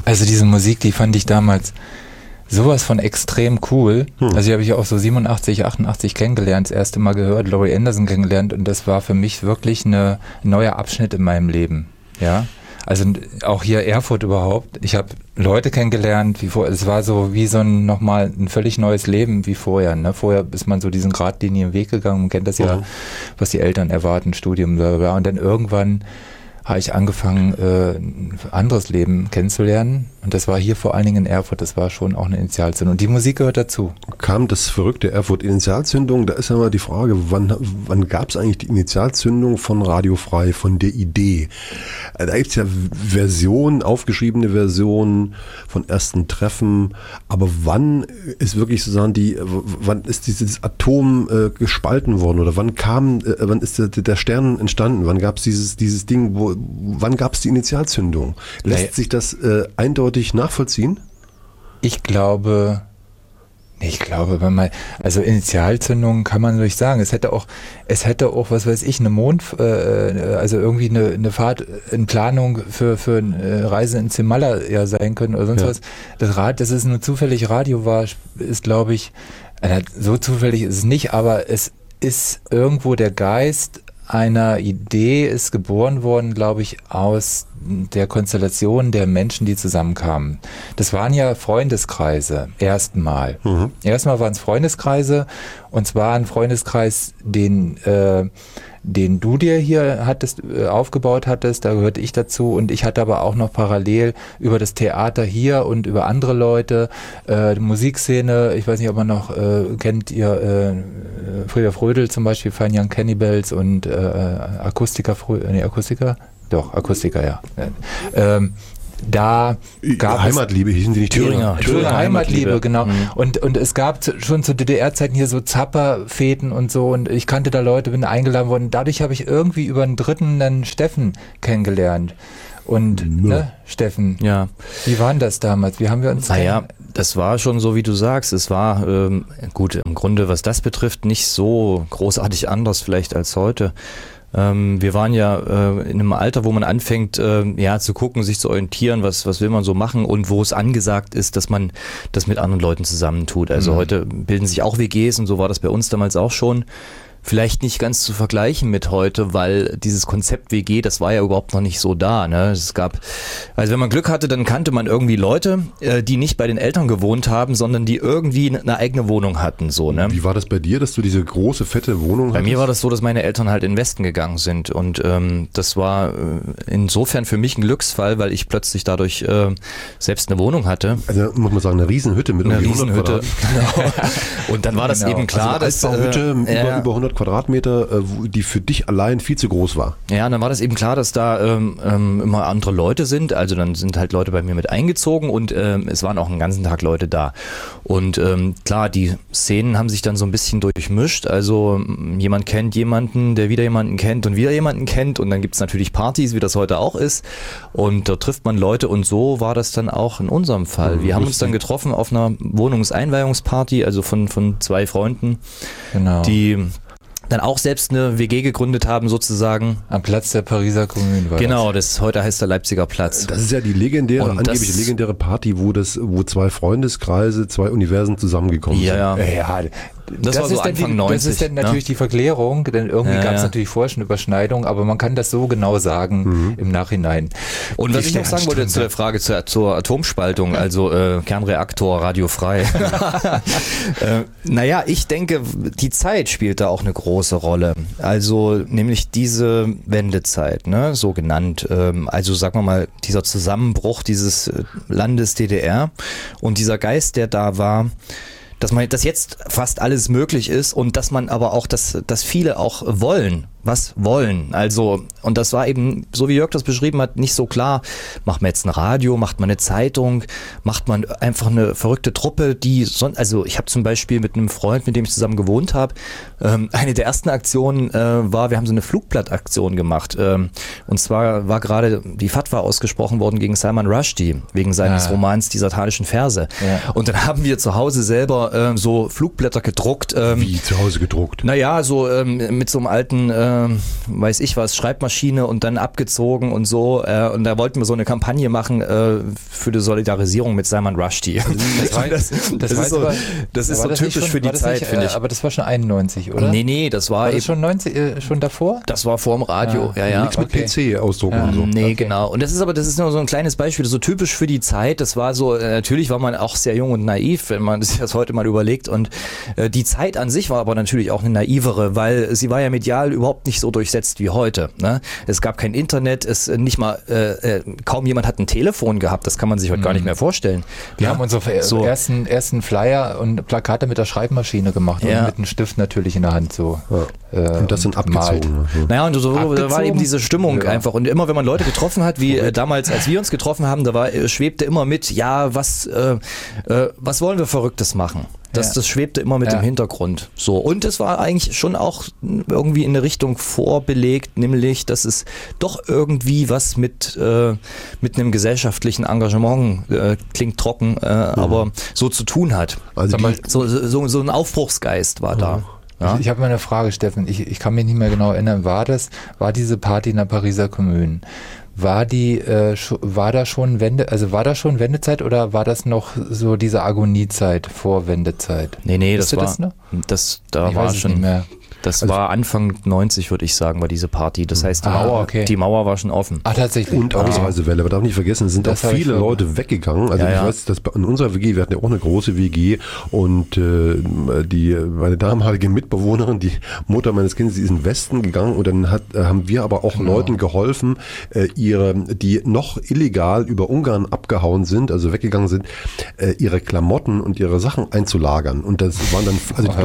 Also diese Musik, die fand ich damals sowas von extrem cool. Also die habe ich auch so 87, 88 kennengelernt, das erste Mal gehört, Laurie Anderson kennengelernt und das war für mich wirklich ein neuer Abschnitt in meinem Leben. Ja, also auch hier Erfurt überhaupt. Ich habe Leute kennengelernt, es war so wie so nochmal ein völlig neues Leben wie vorher. Ne? Vorher ist man so diesen geradlinigen Weg gegangen, man kennt das ja, was die Eltern erwarten, Studium, bla bla, und dann irgendwann habe ich angefangen, ein anderes Leben kennenzulernen. Und das war hier vor allen Dingen in Erfurt, das war schon auch eine Initialzündung. Und die Musik gehört dazu. Kam das verrückte Erfurt-Initialzündung? Da ist ja mal die Frage, wann gab es eigentlich die Initialzündung von Radio Frei, von der Idee? Da gibt es ja Versionen, aufgeschriebene Versionen von ersten Treffen. Aber wann ist wirklich sozusagen wann ist dieses Atom gespalten worden? Oder wann ist der Stern entstanden? Wann gab es dieses Ding, wann gab es die Initialzündung? Lässt sich das eindeutig nachvollziehen? Ich glaube, also Initialzündung kann man nicht sagen. Es hätte auch, was weiß ich, also irgendwie eine Fahrt in Planung für eine Reise ins Himalaya sein können oder sonst was. Dass es nur zufällig Radio war, ist, glaube ich, so zufällig ist es nicht, aber es ist irgendwo der Geist einer Idee ist geboren worden, glaube ich, aus der Konstellation der Menschen, die zusammenkamen. Das waren ja Freundeskreise, erstmal. Erstmal waren es Freundeskreise, und zwar ein Freundeskreis, den du dir hier aufgebaut hattest, da gehörte ich dazu, und ich hatte aber auch noch parallel über das Theater hier und über andere Leute, die Musikszene, ich weiß nicht, ob man noch kennt ihr Frieda Frödel zum Beispiel, Fine Young Cannibals und Akustiker, Akustiker, ja. Da gab Heimatliebe, hießen die nicht Thüringer Heimatliebe, genau. Und es gab schon zu DDR-Zeiten hier so Zapper-Feten und so, und ich kannte da Leute, bin eingeladen worden. Dadurch habe ich irgendwie über einen Dritten dann Steffen kennengelernt. Und Steffen, wie war denn das damals? Wie haben wir uns das war schon so, wie du sagst. Es war, gut, im Grunde, was das betrifft, nicht so großartig anders vielleicht als heute. Wir waren ja in einem Alter, wo man anfängt, zu gucken, sich zu orientieren, was will man so machen, und wo es angesagt ist, dass man das mit anderen Leuten zusammentut. Also heute bilden sich auch WGs, und so war das bei uns damals auch schon. Vielleicht nicht ganz zu vergleichen mit heute, weil dieses Konzept WG, das war ja überhaupt noch nicht so da. Ne? Also wenn man Glück hatte, dann kannte man irgendwie Leute, die nicht bei den Eltern gewohnt haben, sondern die irgendwie eine eigene Wohnung hatten. So, ne? Wie war das bei dir, dass du diese große, fette Wohnung hattest? Bei mir war das so, dass meine Eltern halt in den Westen gegangen sind, und das war insofern für mich ein Glücksfall, weil ich plötzlich dadurch selbst eine Wohnung hatte. Also muss man sagen, eine Riesenhütte mit einer Riesenhütte. Genau. Und dann war das eben klar, also eine Altbauhütte über 100 Quadratmeter, die für dich allein viel zu groß war. Ja, und dann war das eben klar, dass da immer andere Leute sind. Also dann sind halt Leute bei mir mit eingezogen, und es waren auch den ganzen Tag Leute da. Und klar, die Szenen haben sich dann so ein bisschen durchmischt. Also jemand kennt jemanden, der wieder jemanden kennt und wieder jemanden kennt. Und dann gibt es natürlich Partys, wie das heute auch ist. Und da trifft man Leute, und so war das dann auch in unserem Fall. Wir haben uns dann getroffen auf einer Wohnungseinweihungsparty, also von 2 Freunden, die dann auch selbst eine WG gegründet haben, sozusagen. Am Platz der Pariser Kommune war Genau, das heute heißt der Leipziger Platz. Das ist ja die angeblich legendäre Party, wo 2 Freundeskreise, 2 Universen zusammengekommen sind. Ja. Das war so Anfang 90. Das ist dann natürlich die Verklärung, denn irgendwie gab es natürlich vorher schon Überschneidungen, aber man kann das so genau sagen im Nachhinein. Und was ich noch sagen wollte zur Frage zur Atomspaltung, also Kernreaktor, Radio Frei. Ich denke, die Zeit spielt da auch eine große Rolle. Also nämlich diese Wendezeit, ne, so genannt. Also sagen wir mal, dieser Zusammenbruch dieses Landes DDR und dieser Geist, der da war, dass jetzt fast alles möglich ist, und dass man aber auch, dass viele auch wollen. Also, und das war eben, so wie Jörg das beschrieben hat, nicht so klar, macht man jetzt ein Radio, macht man eine Zeitung, macht man einfach eine verrückte Truppe, also ich habe zum Beispiel mit einem Freund, mit dem ich zusammen gewohnt habe, eine der ersten Aktionen war, wir haben so eine Flugblattaktion gemacht, und zwar war gerade die Fatwa ausgesprochen worden gegen Salman Rushdie, wegen seines Romans Die satanischen Verse. Und dann haben wir zu Hause selber so Flugblätter gedruckt. Wie zu Hause gedruckt? Naja, so mit so einem alten weiß ich was, Schreibmaschine und dann abgezogen und so. Und da wollten wir so eine Kampagne machen für die Solidarisierung mit Salman Rushdie. Das ist so typisch für die Zeit, finde ich. Aber das war schon 91, oder? Nee, das war das schon 90, schon davor? Das war vor dem Radio, ja. Nichts mit PC ausdrucken und so. Nee, genau. Und das ist nur so ein kleines Beispiel, so typisch für die Zeit. Das war so, natürlich war man auch sehr jung und naiv, wenn man sich das heute mal überlegt. Und die Zeit an sich war aber natürlich auch eine naivere, weil sie war ja medial überhaupt nicht so durchsetzt wie heute. Ne? Es gab kein Internet, kaum jemand hat ein Telefon gehabt, das kann man sich heute gar nicht mehr vorstellen. Wir haben unsere ersten Flyer und Plakate mit der Schreibmaschine gemacht und mit einem Stift natürlich in der Hand so. Und das sind abgezogen. Naja, und so da war eben diese Stimmung einfach. Und immer wenn man Leute getroffen hat, wie damals, als wir uns getroffen haben, schwebte immer mit, was wollen wir Verrücktes machen? Das schwebte immer mit im Hintergrund. So. Und es war eigentlich schon auch irgendwie in eine Richtung vorbelegt, nämlich, dass es doch irgendwie was mit einem gesellschaftlichen Engagement, klingt trocken, aber so zu tun hat. Also so ein Aufbruchsgeist war da. Ja? Ich habe mal eine Frage, Steffen. Ich kann mich nicht mehr genau erinnern. War diese Party in der Pariser Kommune? War da schon Wendezeit oder war das noch so diese Agoniezeit vor Wendezeit? Nee, das war schon mehr. Das war Anfang 90, würde ich sagen, war diese Party. Das heißt, die Mauer war schon offen. Ach, tatsächlich. Und Ausreisewelle. Aber darf nicht vergessen, es sind auch viele Leute weggegangen. Also ich weiß, dass in unserer WG, wir hatten ja auch eine große WG und meine damalige Mitbewohnerin, die Mutter meines Kindes, die ist in den Westen gegangen und dann haben wir aber auch Leuten geholfen, die noch illegal über Ungarn abgehauen sind, also weggegangen sind, ihre Klamotten und ihre Sachen einzulagern. Und das waren dann,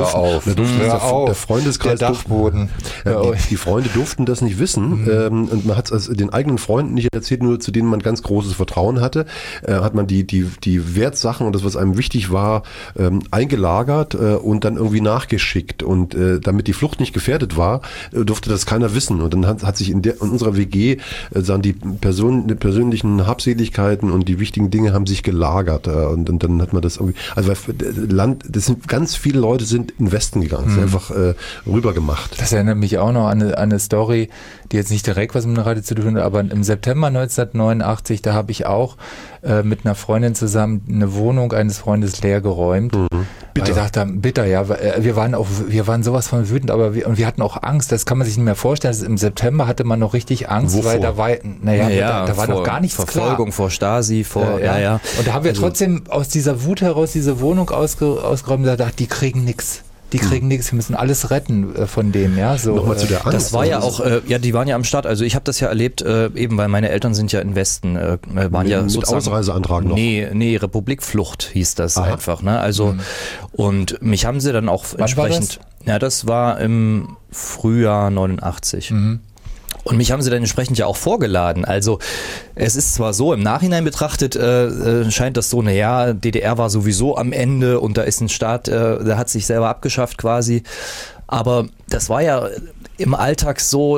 der Freundeskreis. Der Dachboden. Die Freunde durften das nicht wissen und man hat es den eigenen Freunden nicht erzählt, nur zu denen man ganz großes Vertrauen hatte, hat man die Wertsachen und das, was einem wichtig war, eingelagert und dann irgendwie nachgeschickt und damit die Flucht nicht gefährdet war, durfte das keiner wissen und dann hat sich in unserer WG die persönlichen Habseligkeiten und die wichtigen Dinge haben sich gelagert und dann hat man das irgendwie, also das sind ganz viele Leute sind in den Westen gegangen, sind einfach rüber gemacht. Das erinnert mich auch noch an eine Story, die jetzt nicht direkt was mit dem Radio zu tun hat, aber im September 1989, da habe ich auch mit einer Freundin zusammen eine Wohnung eines Freundes leer geräumt. Bitter. Weil ich dachte, bitter, ja. Wir waren sowas von wütend, aber wir hatten auch Angst. Das kann man sich nicht mehr vorstellen. Im September hatte man noch richtig Angst, weil da war, da war noch gar nichts Verfolgung klar. Vor Stasi, Und da haben wir trotzdem aus dieser Wut heraus diese Wohnung ausgeräumt und gedacht, die kriegen nichts. Die kriegen nichts, wir müssen alles retten von denen, ja. So, nochmal zu der Angst. Das war ja auch, die waren ja am Start, also ich habe das ja erlebt, eben weil meine Eltern sind ja im Westen, waren ja sozusagen... Mit Ausreiseantrag noch? Nee, Republikflucht hieß das einfach, ne, also und mich haben sie dann auch entsprechend... Das war im Frühjahr 89. Und mich haben sie dann entsprechend ja auch vorgeladen. Also es ist zwar so, im Nachhinein betrachtet scheint das so, DDR war sowieso am Ende und da ist ein Staat, der hat sich selber abgeschafft quasi. Aber das war ja im Alltag so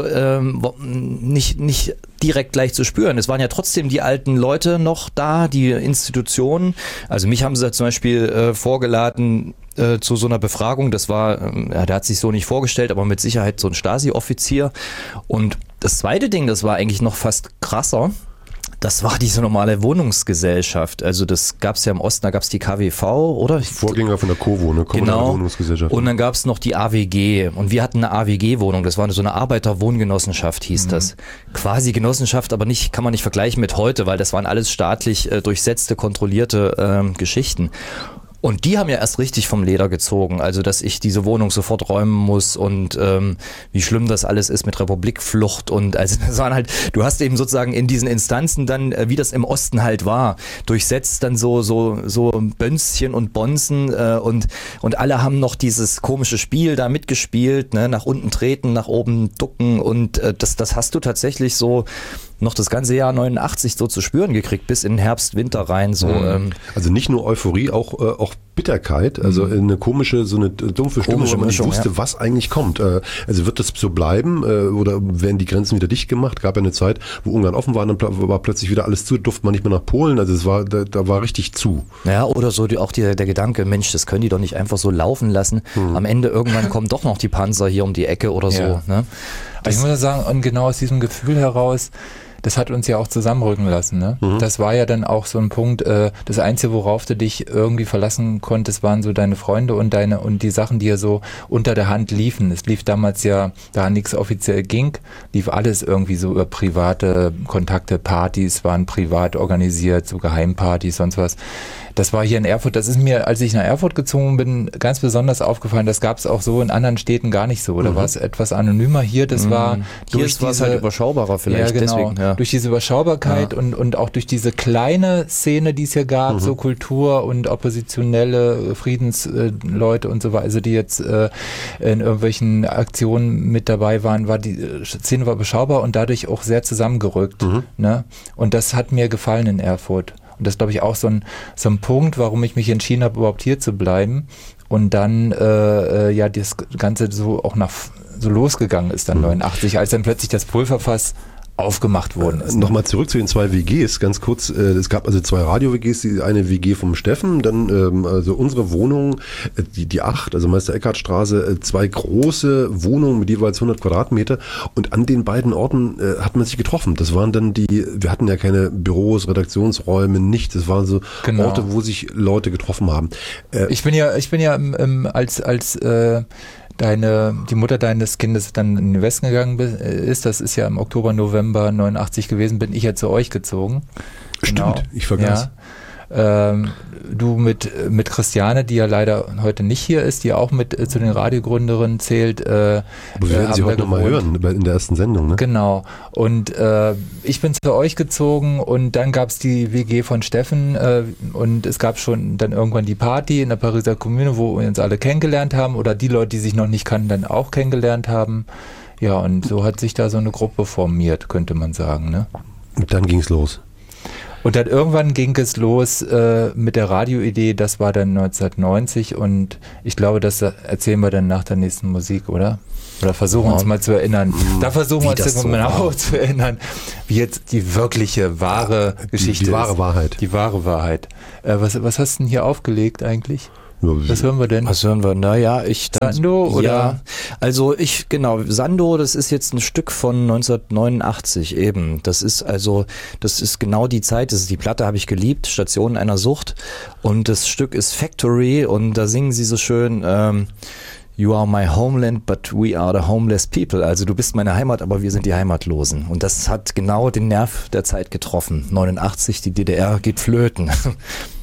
nicht direkt gleich zu spüren. Es waren ja trotzdem die alten Leute noch da, die Institutionen. Also mich haben sie zum Beispiel vorgeladen zu so einer Befragung. Das war, der hat sich so nicht vorgestellt, aber mit Sicherheit so ein Stasi-Offizier. Und das zweite Ding, das war eigentlich noch fast krasser. Das war diese normale Wohnungsgesellschaft. Also das gab es ja im Osten, da gab es die KWV, oder? Vorgänger von der KOWO, eine kommunale Wohnungsgesellschaft. Und dann gab es noch die AWG. Und wir hatten eine AWG-Wohnung. Das war so eine Arbeiterwohngenossenschaft, hieß das. Quasi Genossenschaft, aber kann man nicht vergleichen mit heute, weil das waren alles staatlich durchsetzte, kontrollierte Geschichten. Und die haben ja erst richtig vom Leder gezogen, also dass ich diese Wohnung sofort räumen muss und wie schlimm das alles ist mit Republikflucht und also das waren halt, du hast eben sozusagen in diesen Instanzen dann, wie das im Osten halt war, durchsetzt dann so Bönzchen und Bonzen und alle haben noch dieses komische Spiel da mitgespielt, ne? Nach unten treten, nach oben ducken und das hast du tatsächlich so noch das ganze Jahr 89 so zu spüren gekriegt, bis in den Herbst, Winter rein. So, Also nicht nur Euphorie, auch Bitterkeit, also eine komische, so eine dumpfe Stimmung, Komische weil man nicht Mischung, wusste, ja. was eigentlich kommt. Also wird das so bleiben oder werden die Grenzen wieder dicht gemacht? Gab ja eine Zeit, wo Ungarn offen war, dann war plötzlich wieder alles zu, durfte man nicht mehr nach Polen, also es war, da war richtig zu. Ja, oder so der Gedanke, Mensch, das können die doch nicht einfach so laufen lassen. Am Ende irgendwann kommen doch noch die Panzer hier um die Ecke oder so. Ja. Ne? Aber ich muss sagen, und genau aus diesem Gefühl heraus, das hat uns ja auch zusammenrücken lassen. Ne? Das war ja dann auch so ein Punkt, das Einzige, worauf du dich irgendwie verlassen konntest, waren so deine Freunde und die Sachen, die ja so unter der Hand liefen. Es lief damals ja, da nichts offiziell ging, lief alles irgendwie so über private Kontakte, Partys waren privat organisiert, so Geheimpartys, sonst was. Das war hier in Erfurt, das ist mir, als ich nach Erfurt gezogen bin, ganz besonders aufgefallen. Das gab es auch so in anderen Städten gar nicht so. Da war es etwas anonymer. Hier, das war Hier war es halt überschaubarer vielleicht. Ja, genau. Deswegen, ja. Durch diese Überschaubarkeit und auch durch diese kleine Szene, die es hier gab, so Kultur und oppositionelle Friedensleute und so weiter, also die jetzt in irgendwelchen Aktionen mit dabei waren, die Szene war überschaubar und dadurch auch sehr zusammengerückt. Ne? Und das hat mir gefallen in Erfurt. Und das ist, glaube ich, auch so ein Punkt, warum ich mich entschieden habe, überhaupt hier zu bleiben. Und dann das Ganze so auch so losgegangen ist dann 89, als dann plötzlich das Pulverfass aufgemacht worden ist. Nochmal zurück zu den 2 WGs, ganz kurz. Es gab also 2 Radio-WGs, die eine WG vom Steffen, dann also unsere Wohnung, die 8, also Meister-Eckardt-Straße, 2 große Wohnungen mit jeweils 100 Quadratmeter und an den beiden Orten hat man sich getroffen. Das waren dann wir hatten ja keine Büros, Redaktionsräume, nichts. Das waren so Orte, wo sich Leute getroffen haben. Ich bin ja als die Mutter deines Kindes dann in den Westen gegangen ist, das ist ja im Oktober, November 89 gewesen, bin ich ja zu euch gezogen. Stimmt, genau. Ich vergaß. Ja. Du mit Christiane, die ja leider heute nicht hier ist, die auch mit zu den Radiogründerinnen zählt. Aber wir werden sie heute nochmal hören, in der ersten Sendung, ne? Genau. Und ich bin zu euch gezogen und dann gab es die WG von Steffen und es gab schon dann irgendwann die Party in der Pariser Kommune, wo wir uns alle kennengelernt haben oder die Leute, die sich noch nicht kannten, dann auch kennengelernt haben. Ja, und so hat sich da so eine Gruppe formiert, könnte man sagen, ne? Und dann ging's los. Und dann irgendwann ging es los mit der Radioidee, das war dann 1990 und ich glaube, das erzählen wir dann nach der nächsten Musik, oder? Oder versuchen uns mal zu erinnern. Da versuchen wir uns genau zu erinnern, wie jetzt die wirkliche, wahre Geschichte ist. Die wahre Wahrheit. Die wahre Wahrheit. Was hast du denn hier aufgelegt eigentlich? Was hören wir denn? Was hören wir? Naja, Sando oder? Ja, also Sando, das ist jetzt ein Stück von 1989 eben. Das ist genau die Zeit, die Platte habe ich geliebt, Station einer Sucht. Und das Stück ist Factory und da singen sie so schön, You are my homeland, but we are the homeless people. Also du bist meine Heimat, aber wir sind die Heimatlosen. Und das hat genau den Nerv der Zeit getroffen. 89, die DDR geht flöten.